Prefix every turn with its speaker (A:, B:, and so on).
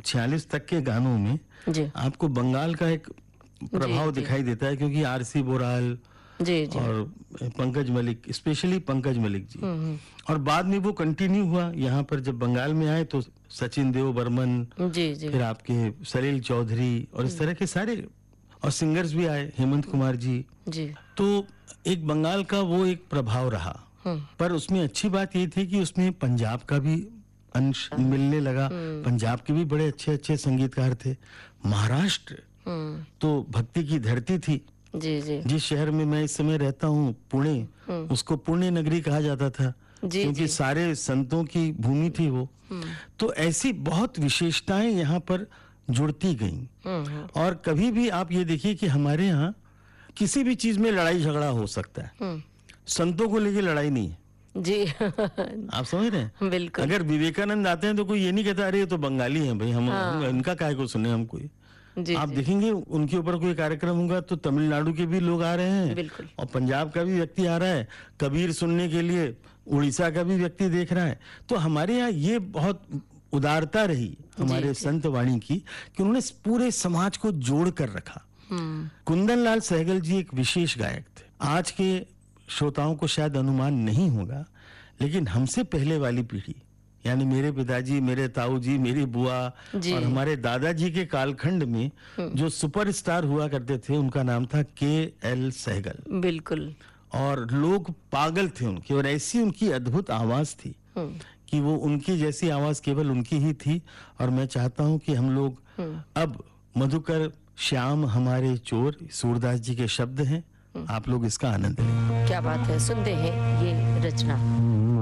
A: 46 तक के गानों में
B: जी
A: आपको बंगाल का एक प्रभाव
B: जी।
A: दिखाई देता है, क्योंकि आरसी बोराल
B: जी जी।
A: और पंकज मलिक, स्पेशली पंकज मलिक जी। और बाद में वो कंटिन्यू हुआ यहाँ पर, जब बंगाल में आए तो सचिन देव बर्मन,
B: जी जी।
A: फिर आपके सलील चौधरी और इस तरह के सारे और सिंगर्स भी आए, हेमंत कुमार जी।
B: जी।
A: तो एक बंगाल का वो एक प्रभाव रहा, पर उसमें अच्छी बात ये थी कि उसमें पंजाब का भी अंश मिलने लगा। पंजाब के भी बड़े अच्छे अच्छे संगीतकार थे। महाराष्ट्र तो भक्ति की धरती थी।
B: जी जी।
A: जिस शहर में मैं इस समय रहता हूँ, पुणे, उसको पुण्य नगरी कहा जाता था,
B: जी
A: क्योंकि
B: जी।
A: सारे संतों की भूमि थी वो। तो ऐसी बहुत विशेषताएं यहाँ पर जुड़ती गईं। और कभी भी आप ये देखिए कि हमारे यहाँ किसी भी चीज में लड़ाई झगड़ा हो सकता है, संतों को लेके लड़ाई नहीं है।
B: जी।
A: आप समझ रहे हैं?
B: बिल्कुल।
A: अगर विवेकानंद आते हैं तो कोई ये नहीं कहता अरे ये तो बंगाली हैं भाई, हम इनका काहे को सुने हम कोई।
B: जी
A: आप
B: जी।
A: देखेंगे उनके ऊपर कोई कार्यक्रम होगा तो तमिलनाडु के भी लोग आ रहे हैं,
B: बिल्कुल।
A: और पंजाब का भी व्यक्ति आ रहा है, कबीर सुनने के लिए उड़ीसा का भी व्यक्ति देख रहा है। तो हमारे यहाँ ये बहुत उदारता रही हमारे संत वाणी की कि उन्होंने पूरे समाज को जोड़ कर रखा। कुंदन लाल सहगल जी एक विशेष गायक थे। आज के श्रोताओं को शायद अनुमान नहीं होगा, लेकिन हमसे पहले वाली पीढ़ी, यानी मेरे पिताजी, मेरे ताऊ जी, मेरी बुआ और हमारे दादाजी के कालखंड में जो सुपरस्टार हुआ करते थे, उनका नाम था के.एल. सहगल।
B: बिल्कुल।
A: और लोग पागल थे उनके, और ऐसी उनकी अद्भुत आवाज थी कि वो उनकी जैसी आवाज केवल उनकी ही थी। और मैं चाहता हूं कि हम लोग अब मधुकर श्याम हमारे चोर, सूरदास जी के शब्द हैं, आप लोग इसका आनंद लें।
B: क्या बात है, सुनते हैं ये रचना।